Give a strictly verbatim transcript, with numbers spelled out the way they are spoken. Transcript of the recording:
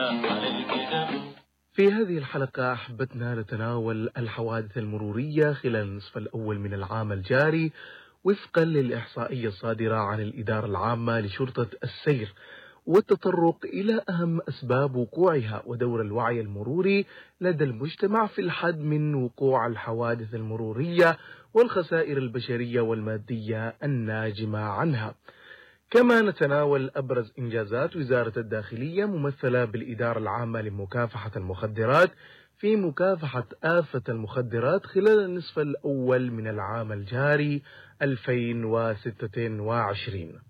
في هذه الحلقة أحبتنا نتناول الحوادث المرورية خلال النصف الأول من العام الجاري وفقا للإحصائية الصادرة عن الإدارة العامة لشرطة السير، والتطرق إلى أهم أسباب وقوعها ودور الوعي المروري لدى المجتمع في الحد من وقوع الحوادث المرورية والخسائر البشرية والمادية الناجمة عنها. كما نتناول أبرز إنجازات وزارة الداخلية ممثلة بالإدارة العامة لمكافحة المخدرات في مكافحة آفة المخدرات خلال النصف الأول من العام الجاري ألفين وستة وعشرين.